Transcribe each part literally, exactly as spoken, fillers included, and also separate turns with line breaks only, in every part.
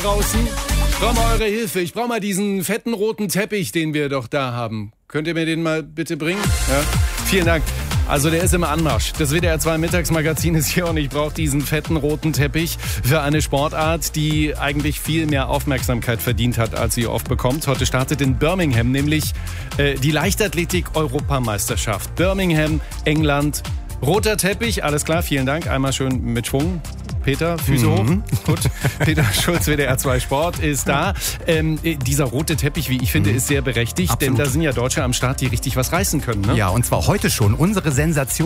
draußen. Ich brauche mal eure Hilfe. Ich brauche mal diesen fetten roten Teppich, den wir doch da haben. Könnt ihr mir den mal bitte bringen? Ja? Vielen Dank. Also der ist im Anmarsch. Das W D R zwei Mittagsmagazin ist hier und ich brauche diesen fetten roten Teppich für eine Sportart, die eigentlich viel mehr Aufmerksamkeit verdient hat, als sie oft bekommt. Heute startet in Birmingham nämlich äh, die Leichtathletik-Europameisterschaft. Birmingham, England. Roter Teppich, alles klar, vielen Dank. Einmal schön mit Schwung. Peter, Füße mhm. hoch. Gut. Peter Schulz, W D R zwei Sport, ist da. Ähm, dieser rote Teppich, wie ich finde, ist sehr berechtigt, Absolut. denn da sind ja Deutsche am Start, die richtig was reißen können. Ne?
Ja, und zwar heute schon. Unsere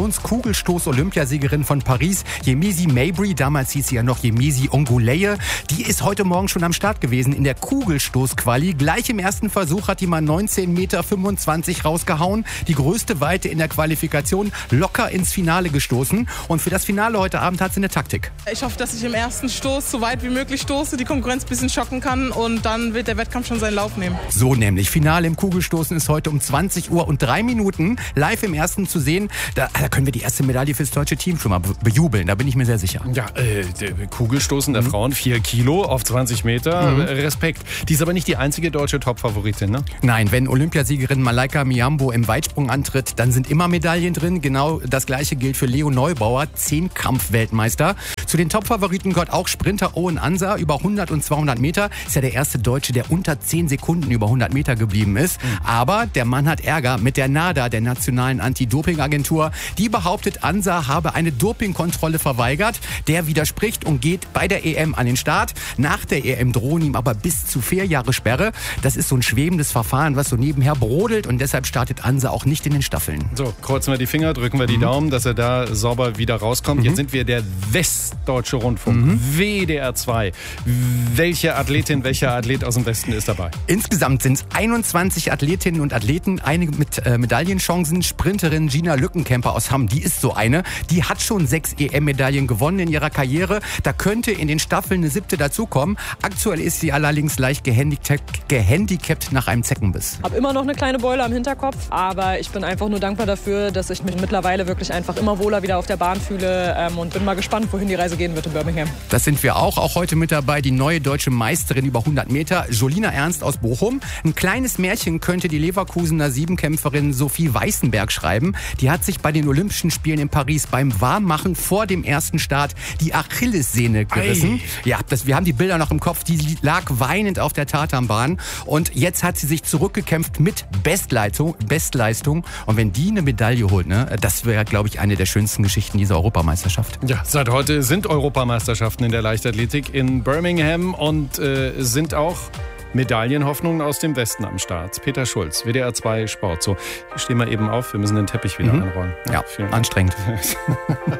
Sensationskugelstoß-Olympiasiegerin von Paris, Yemisi Mabry, damals hieß sie ja noch Yemisi Onguleye, die ist heute Morgen schon am Start gewesen in der Kugelstoß-Quali. Gleich im ersten Versuch hat die mal neunzehn Komma fünfundzwanzig Meter rausgehauen. Die größte Weite in der Qualifikation, locker ins Finale gestoßen. Und für das Finale heute Abend hat sie eine Taktik.
Ich hoffe, dass ich im ersten Stoß so weit wie möglich stoße, die Konkurrenz ein bisschen schocken kann und dann wird der Wettkampf schon seinen Lauf nehmen.
So nämlich. Finale im Kugelstoßen ist heute um zwanzig Uhr und drei Minuten live im ersten zu sehen. Da, da können wir die erste Medaille fürs deutsche Team schon mal be- bejubeln. Da bin ich mir sehr sicher.
Ja, äh, der Kugelstoßen der mhm. Frauen, vier Kilo auf zwanzig Meter. Mhm. Respekt. Die ist aber nicht die einzige deutsche Top-Favoritin, ne?
Nein, wenn Olympiasiegerin Malaika Miambo im Weitsprung antritt, dann sind immer Medaillen drin. Genau das Gleiche gilt für Leo Neubauer, Zehnkampf-Weltmeister. Zu den Top-Favoriten gehört auch Sprinter Owen Ansa, über hundert und zweihundert Meter. Ist ja der erste Deutsche, der unter zehn Sekunden über hundert Meter geblieben ist. Mhm. Aber der Mann hat Ärger mit der NADA, der Nationalen Anti-Doping-Agentur. Die behauptet, Ansa habe eine Dopingkontrolle verweigert. Der widerspricht und geht bei der E M an den Start. Nach der E M drohen ihm aber bis zu vier Jahre Sperre. Das ist so ein schwebendes Verfahren, was so nebenher brodelt. Und deshalb startet Ansa auch nicht in den Staffeln.
So, kreuzen wir die Finger, drücken wir die mhm. Daumen, dass er da sauber wieder rauskommt. Mhm. Jetzt sind wir der Westdeutsche Rundfunk. Mhm. W D R zwei. Welche Athletin, welcher Athlet aus dem Westen ist dabei?
Insgesamt sind es einundzwanzig Athletinnen und Athleten, einige mit äh, Medaillenchancen. Sprinterin Gina Lückenkämper aus Hamm, die ist so eine. Die hat schon sechs E M-Medaillen gewonnen in ihrer Karriere. Da könnte in den Staffeln eine siebte dazukommen. Aktuell ist sie allerdings leicht gehandicapt, gehandicapt nach einem Zeckenbiss.
Ich habe immer noch eine kleine Beule am Hinterkopf, aber ich bin einfach nur dankbar dafür, dass ich mich mittlerweile wirklich einfach immer wohler wieder auf der Bahn fühle ähm, und bin mal gespannt, wohin die Reise gehen wird in Birmingham.
Das sind wir auch. Auch heute mit dabei die neue deutsche Meisterin über hundert Meter, Jolina Ernst aus Bochum. Ein kleines Märchen könnte die Leverkusener Siebenkämpferin Sophie Weißenberg schreiben. Die hat sich bei den Olympischen Spielen in Paris beim Warmmachen vor dem ersten Start die Achillessehne gerissen. Ei. Ja, das, wir haben die Bilder noch im Kopf. Die lag weinend auf der Tatanbahn. Und jetzt hat sie sich zurückgekämpft mit Bestleistung. Bestleistung. Und wenn die eine Medaille holt, ne, das wäre, glaube ich, eine der schönsten Geschichten dieser Europameisterschaft.
Ja, seit heute sind Europameisterschaften in der Leichtathletik in Birmingham und äh, sind auch Medaillenhoffnungen aus dem Westen am Start. Peter Schulz, W D R zwei Sport. So, stehen wir eben auf, wir müssen den Teppich wieder mhm. anrollen.
Ja, ja anstrengend.